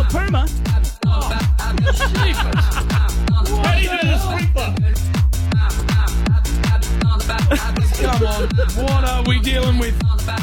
Puma? Oh, jeepers. How do you do the sprinkler? Come on, what are we dealing with?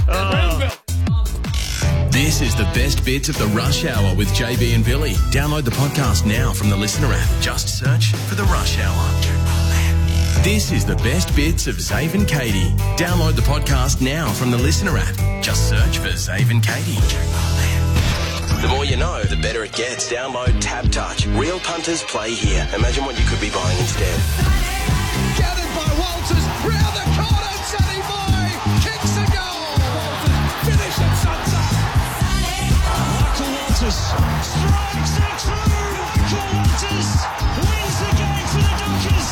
This is the best bits of the Rush Hour with JB and Billy. Download the podcast now from the Listener app. Just search for the Rush Hour. This is the best bits of Zave and Katie. Download the podcast now from the Listener app. Just search for Zave and Katie. The more you know, the better it gets. Download Tab Touch. Real punters play here. Imagine what you could be buying instead. Gathered by Walters, round the corner, Sonny Boy kicks a goal. Walters, finish at sunset. Michael Walters strikes it true. Michael Walters wins the game for the Dockers.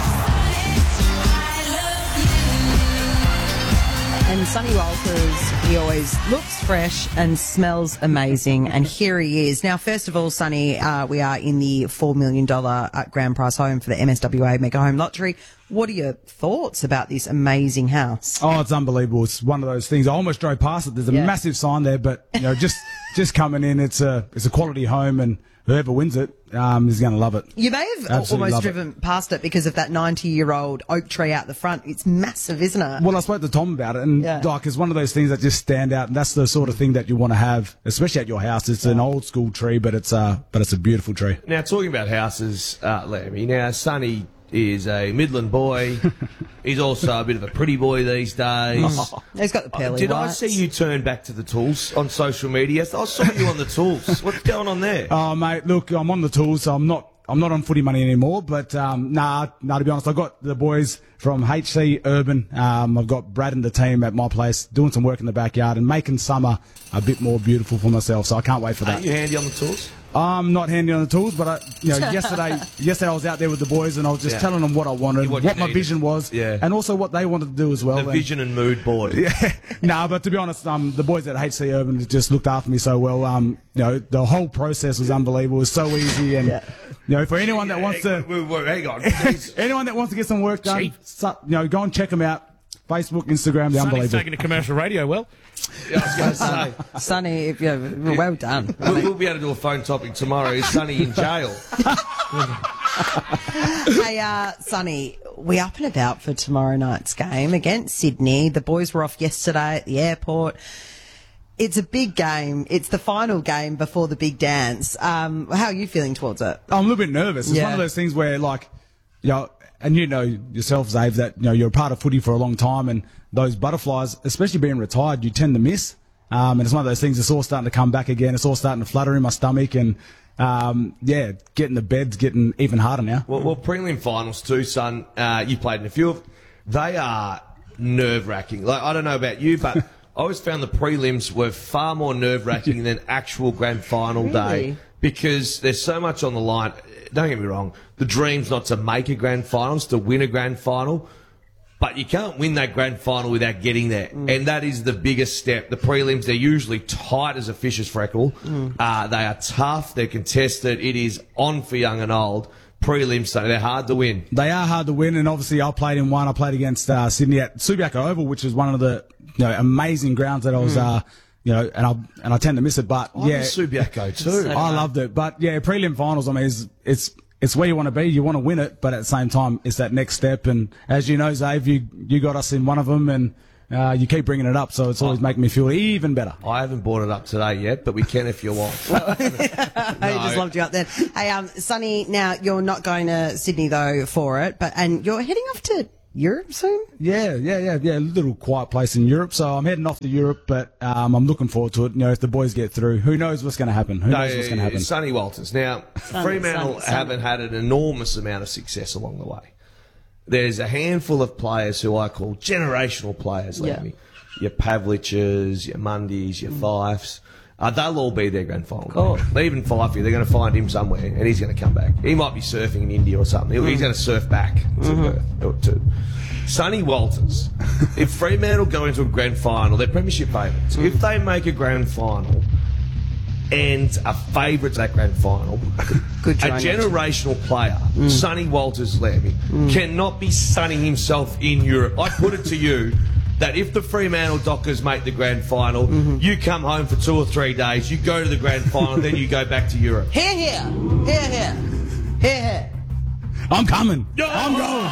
And Sonny Walters, he always looks fresh and smells amazing. And here he is. Now, first of all, Sonny, we are in the $4 million grand prize home for the MSWA Mega Home Lottery. What are your thoughts about this amazing house? Oh, it's unbelievable. It's one of those things. I almost drove past it. There's a massive sign there, but you know, just coming in, it's a quality home, and whoever wins it is going to love it. You may have almost driven past it because of that 90-year-old oak tree out the front. It's massive, isn't it? Well, I spoke to Tom about it, and like, it's one of those things that just stand out, and that's the sort of thing that you want to have, especially at your house. It's an old school tree, but it's a beautiful tree. Now, talking about houses, Lammy, now Sonny is a Midland boy. He's also a bit of a pretty boy these days. He's got the pearly Did whites. I see you turn back to the tools on social media? I saw you on the tools. What's going on there? Oh, mate, look, I'm on the tools, so I'm not on footy money anymore, but to be honest, I got the boys from HC Urban. I've got Brad and the team at my place doing some work in the backyard and making summer a bit more beautiful for myself, so I can't wait for that. Are you handy on the tools? I'm not handy on the tools, but yesterday I was out there with the boys and I was just telling them what I wanted, what my vision was, and also what they wanted to do as well. The vision and mood board. Yeah, but to be honest, the boys at HC Urban just looked after me so well. The whole process was unbelievable. It was so easy, and for anyone that wants to, hang on, anyone that wants to get some work done, go and check them out. Facebook, Instagram, they're unbelievable. Sonny's taking a commercial radio well. Yeah, I was going to say. Sonny, well done. We'll be able to do a phone topic tomorrow. Is Sonny in jail? Hey, Sonny, we up and about for tomorrow night's game against Sydney. The boys were off yesterday at the airport. It's a big game. It's the final game before the big dance. How are you feeling towards it? I'm a little bit nervous. It's one of those things where, and you know yourself, Zave, that you're a part of footy for a long time, and those butterflies, especially being retired, you tend to miss. And it's one of those things. It's all starting to come back again. It's all starting to flutter in my stomach, and getting the bed's getting even harder now. Well, prelim finals too, son. You played in a few of. They are nerve-wracking. Like, I don't know about you, but I always found the prelims were far more nerve-wracking than actual grand final day, because there's so much on the line. Don't get me wrong, the dream's not to make a grand final, it's to win a grand final, but you can't win that grand final without getting there, and that is the biggest step. The prelims, they're usually tight as a fish's freckle. They are tough, they're contested, it is on for young and old. Prelims, so they're hard to win. They are hard to win, and obviously I played in one. I played against Sydney at Subiaco Oval, which is one of the amazing grounds that I was and I tend to miss it, but I miss Subiaco too. I loved it, but prelim finals, I mean, it's where you want to be. You want to win it, but at the same time, it's that next step. And as you know, Zave, you got us in one of them, and you keep bringing it up, so it's always making me feel even better. I haven't brought it up today yet, but we can if you want. I just loved you up there. Hey, Sonny, now you're not going to Sydney though for it, and you're heading off to Europe soon? Yeah. A little quiet place in Europe. So I'm heading off to Europe, but I'm looking forward to it. If the boys get through, who knows what's going to happen? Sonny Walters. Now, Fremantle haven't had an enormous amount of success along the way. There's a handful of players who I call generational players, Lammy. Your Pavliches, your Mundys, your Fifes. They'll all be their grand final. Even Fifey, they're going to find him somewhere, and he's going to come back. He might be surfing in India or something. He's going to surf back to Perth. Sonny Walters, if Fremantle go into a grand final, they're premiership favourites. If they make a grand final and are favourites at that grand final, a generational player, Sonny Walters, Lammy, cannot be sunning himself in Europe. I put it to you, that if the Fremantle Dockers make the grand final, you come home for 2 or 3 days, you go to the grand final, then you go back to Europe. Here, here. Here, here. Here, here. I'm coming. I'm going.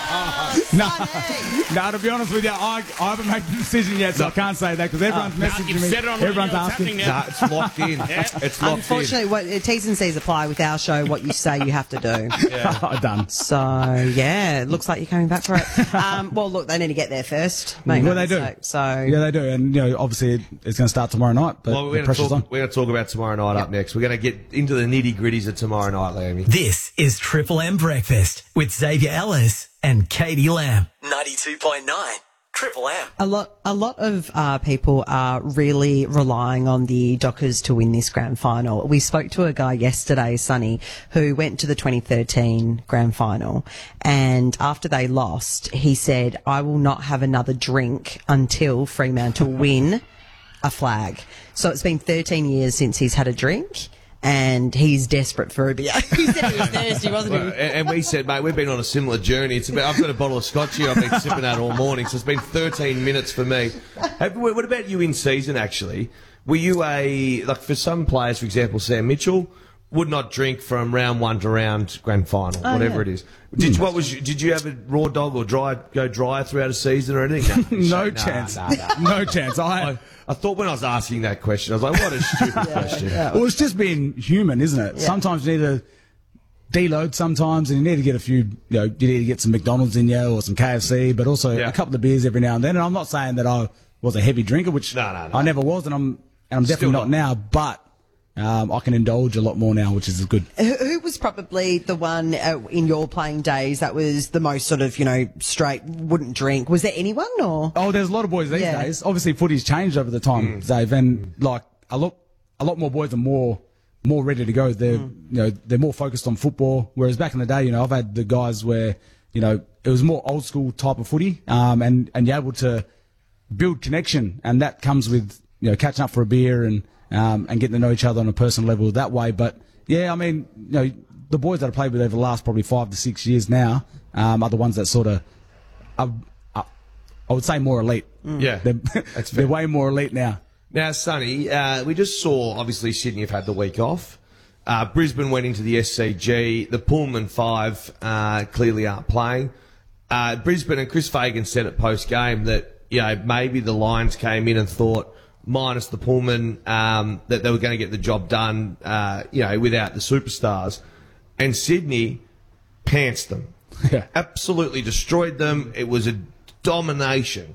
No, to be honest with you, I haven't made the decision yet, so I can't say that because everyone's messaging you've me. said it on Everyone's radio, it's asking. happening now. It's locked in. It's locked Unfortunately, what T's and C's apply with our show. What you say, you have to do. Done. So yeah, it looks like you're coming back for it. Well, look, they need to get there first. Make Well, no they do. mistake. So Yeah, they do. And, obviously it's going to start tomorrow night, but Well, the we're pressure's on. going to talk about tomorrow night up next. We're going to get into the nitty-gritties of tomorrow night, Lammy. This is Triple M Breakfast with Xavier Ellis and Katie Lamb. 92.9 Triple M. a lot of people are really relying on the Dockers to win this grand final. We spoke to a guy yesterday, Sonny, who went to the 2013 grand final, and after they lost, he said, "I will not have another drink until Fremantle win a flag." So it's been 13 years since he's had a drink. And he's desperate for a beer. He said he was thirsty, wasn't he? And we said, mate, we've been on a similar journey. I've got a bottle of scotch here. I've been sipping that all morning, so it's been 13 minutes for me. What about you in season, actually? Were you for some players, for example, Sam Mitchell, would not drink from round 1 to round grand final, whatever it is. Did you have a raw dog or go dry throughout a season or anything? No chance. No chance. I thought when I was asking that question, I was like, what a stupid question. Well, it's just being human, isn't it? Yeah. Sometimes you need to deload sometimes, and you need to get a few, you need to get some McDonald's in you or some KFC, but also a couple of beers every now and then. And I'm not saying that I was a heavy drinker, which No. I never was, and I'm definitely not now, but I can indulge a lot more now, which is good. Who was probably the one in your playing days that was the most sort of, straight, wouldn't drink? Was there anyone or? Oh, there's a lot of boys these Yeah. days. Obviously, footy's changed over the time, Dave, and a lot more boys are more ready to go. They're they're more focused on football. Whereas back in the day, I've had the guys where it was more old school type of footy, and you're able to build connection, and that comes with catching up for a beer and getting to know each other on a personal level that way. But yeah, I mean, the boys that I played with over the last probably 5 to 6 years now are the ones that sort of, I would say, more elite. Yeah, that's fair. They're way more elite now. Now, Sonny, we just saw, obviously, Sydney have had the week off. Brisbane went into the SCG. The Pullman 5 clearly aren't playing. Brisbane and Chris Fagan said at post-game that, maybe the Lions came in and thought, minus the Pullman, that they were going to get the job done, without the superstars. And Sydney pantsed them. Yeah. Absolutely destroyed them. It was a domination.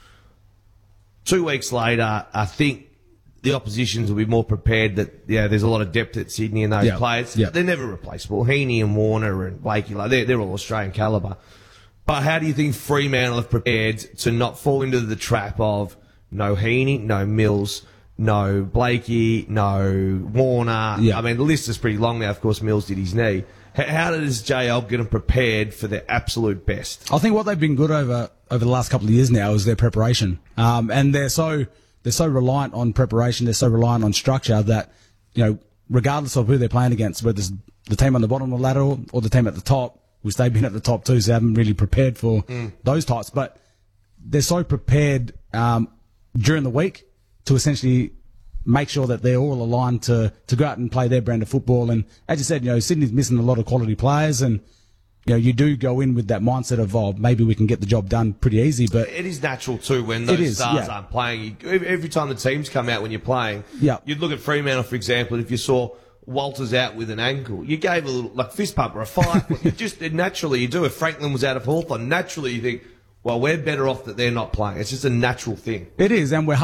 2 weeks later, I think the oppositions will be more prepared that, there's a lot of depth at Sydney and those players. Yeah. They're never replaceable. Heaney and Warner and Blakey, they're all Australian calibre. But how do you think Fremantle have prepared to not fall into the trap of no Heaney, no Mills, no Blakey, no Warner? Yeah. I mean, the list is pretty long now. Of course, Mills did his knee. How does JL get them prepared for their absolute best? I think what they've been good over the last couple of years now is their preparation. And they're so reliant on preparation, they're so reliant on structure that, regardless of who they're playing against, whether it's the team on the bottom of the ladder or the team at the top, which they've been at the top too, so they haven't really prepared for those types. But they're so prepared during the week to essentially make sure that they're all aligned to go out and play their brand of football. And as you said, Sydney's missing a lot of quality players, and you do go in with that mindset of, maybe we can get the job done pretty easy. But it is natural too when those stars aren't playing. Every time the teams come out when you're playing, you'd look at Fremantle, for example, and if you saw Walters out with an ankle, you gave a little fist pump or a fight. Naturally you do. If Franklin was out of Hawthorn, naturally you think, well, we're better off that they're not playing. It's just a natural thing. it is, and we're